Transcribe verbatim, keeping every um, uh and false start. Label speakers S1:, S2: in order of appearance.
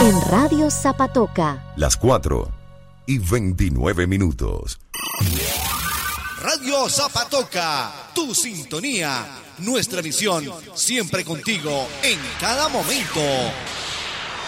S1: En Radio Zapatoca.
S2: Las cuatro y veintinueve minutos.
S3: Radio Zapatoca, tu sintonía, nuestra misión, siempre contigo, en cada momento.